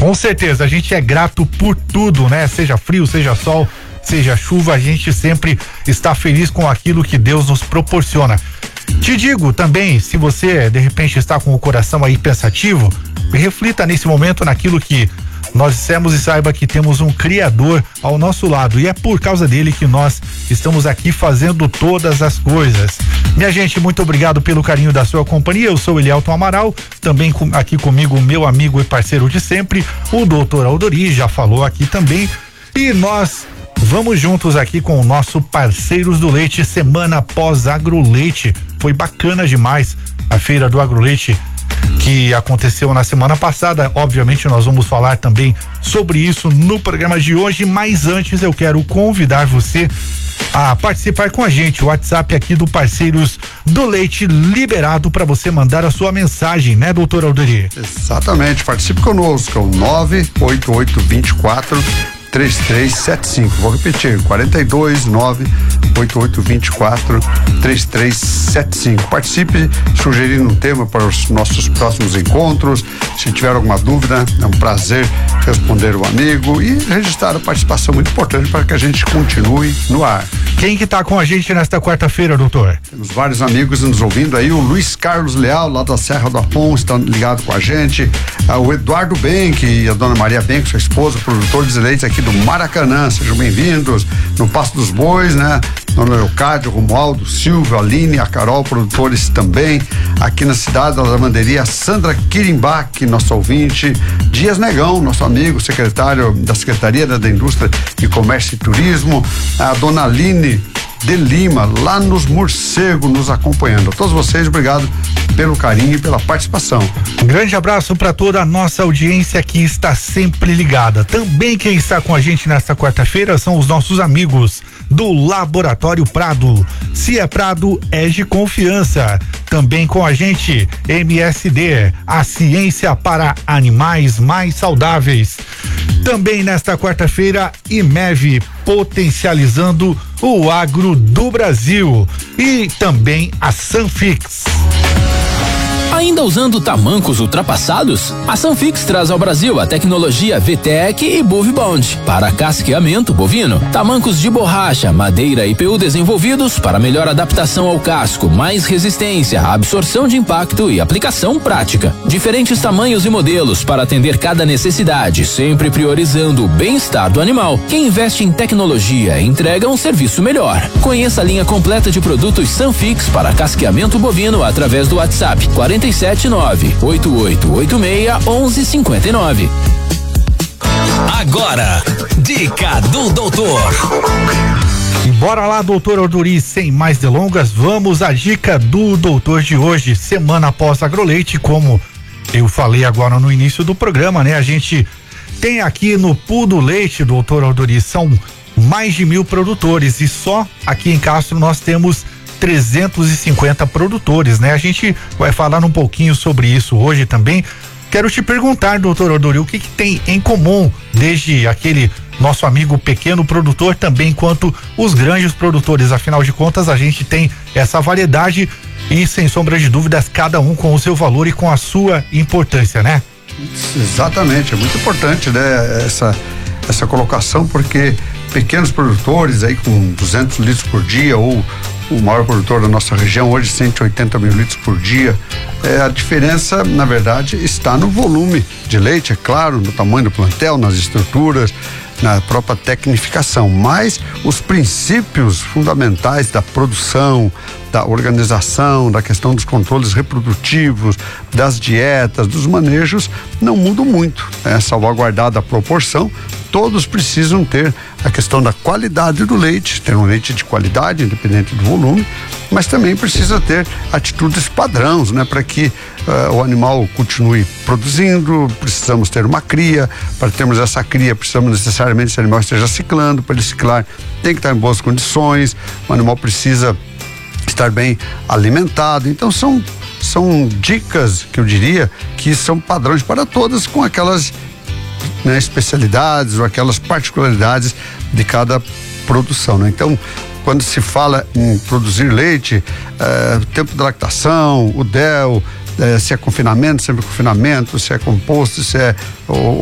Com certeza, a gente é grato por tudo, né? Seja frio, seja sol, seja chuva, a gente sempre está feliz com aquilo que Deus nos proporciona. Te digo também, se você de repente está com o coração aí pensativo, reflita nesse momento naquilo que nós dissemos e saiba que temos um Criador ao nosso lado e é por causa dele que nós estamos aqui fazendo todas as coisas. Minha gente, muito obrigado pelo carinho da sua companhia. Eu sou Elielton Amaral, também aqui comigo meu amigo e parceiro de sempre, o Dr. Aldori, já falou aqui também, e nós vamos juntos aqui com o nosso Parceiros do Leite, semana pós Agroleite. Foi bacana demais a feira do Agroleite que aconteceu na semana passada. Obviamente nós vamos falar também sobre isso no programa de hoje, mas antes eu quero convidar você a participar com a gente. O WhatsApp aqui do Parceiros do Leite liberado para você mandar a sua mensagem, né, doutor Aldori? Exatamente, participe conosco, é o 98824-3375. Vou repetir, 429-8824-3375. Participe sugerindo um tema para os nossos próximos encontros. Se tiver alguma dúvida, é um prazer responder o amigo e registrar a participação muito importante para que a gente continue no ar. Quem que tá com a gente nesta quarta-feira, doutor? Temos vários amigos nos ouvindo aí, o Luiz Carlos Leal, lá da Serra do Apom, está ligado com a gente, o Eduardo Benck e a dona Maria Benck, sua esposa, produtores de leite aqui do Maracanã, sejam bem-vindos. No Passo dos Bois, né? Dona Leocádio, Romualdo, Silvio, Aline, a Carol, produtores também. Aqui na cidade da lavanderia, Sandra Quirimbach, nosso ouvinte. Dias Negão, nosso amigo, secretário da Secretaria da Indústria e Comércio e Turismo. A dona Aline de Lima, lá nos Morcegos, nos acompanhando. A todos vocês, obrigado pelo carinho e pela participação. Um grande abraço para toda a nossa audiência que está sempre ligada. Também quem está com a gente nesta quarta-feira são os nossos amigos do Laboratório Prado. Se é Prado, é de confiança. Também com a gente, MSD, a ciência para animais mais saudáveis. Também nesta quarta-feira, IMEV, potencializando o agro do Brasil. E também a Sanfix. Ainda usando tamancos ultrapassados? A Sanfix traz ao Brasil a tecnologia VTEC e BovBond para casqueamento bovino. Tamancos de borracha, madeira e PU desenvolvidos para melhor adaptação ao casco, mais resistência, absorção de impacto e aplicação prática. Diferentes tamanhos e modelos para atender cada necessidade, sempre priorizando o bem-estar do animal. Quem investe em tecnologia entrega um serviço melhor. Conheça a linha completa de produtos Sanfix para casqueamento bovino através do WhatsApp 479-8886-1159. Agora, dica do doutor. Bora lá, doutor Aldori, sem mais delongas, vamos à dica do doutor de hoje, semana após Agroleite. Como eu falei agora no início do programa, né? A gente tem aqui no Pool do Leite, doutor Aldori, são mais de 1.000 produtores e só aqui em Castro nós temos 350 produtores, né? A gente vai falar um pouquinho sobre isso hoje também. Quero te perguntar, doutor Aldori, o que tem em comum desde aquele nosso amigo pequeno produtor também quanto os grandes produtores? Afinal de contas, a gente tem essa variedade e, sem sombra de dúvidas, cada um com o seu valor e com a sua importância, né? Exatamente, é muito importante, né? Essa colocação, porque pequenos produtores aí com 200 litros por dia, ou o maior produtor da nossa região hoje 180 mil litros por dia, a diferença na verdade está no volume de leite, é claro, no tamanho do plantel, nas estruturas, na própria tecnificação, mas os princípios fundamentais da produção, da organização, da questão dos controles reprodutivos, das dietas, dos manejos, não mudam muito, né? Salvaguardada a proporção, todos precisam ter a questão da qualidade do leite, ter um leite de qualidade, independente do volume, mas também precisa ter atitudes padrões, né? Para que o animal continue produzindo, precisamos ter uma cria, para termos essa cria precisamos necessariamente que esse animal esteja ciclando, para ele ciclar tem que estar em boas condições, o animal precisa estar bem alimentado, então são dicas que eu diria que são padrões para todas, com aquelas, né, especialidades ou aquelas particularidades de cada produção, né? Então, quando se fala em produzir leite, tempo de lactação, o DEL, se é confinamento, se é composto, se é